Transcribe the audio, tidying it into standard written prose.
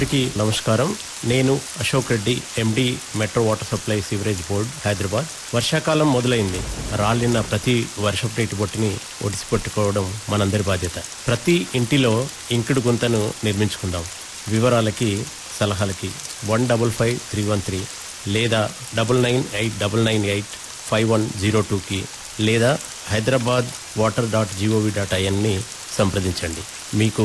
నమస్కారం. నేను అశోక్ రెడ్డి, ఎండి, metro water supply sewerage board, Hyderabad. వర్షాకాలం మొదలైంది. రాలిన ప్రతి వర్షపు నీటి బొట్టుని ఒడిసిపెట్టుకోవడం మనందరి బాధ్యత. ప్రతి ఇంటిలో ఇంకుడు గుంతను నిర్మించుకుందాం. వివరాలకి, సలహాలకి 155313 లేదా 9989985102కి లేదా hyderabadwater.gov.in ని సంప్రదించండి. మీకు